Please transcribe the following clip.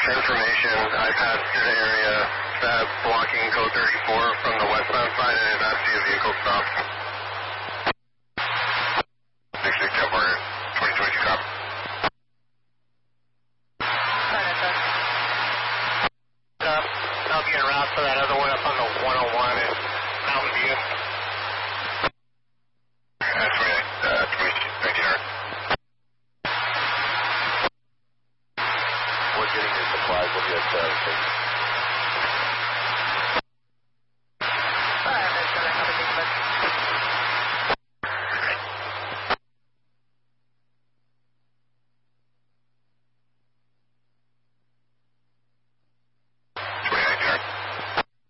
information, I passed through the area blocking code 34 from the westbound side, and I've asked you a vehicle stop. 66 Temple, 2022 cop. I'll be en route for that other one up on the 101 in Mountain View. That's right, 1900. We're getting your supplies. We'll get Alright,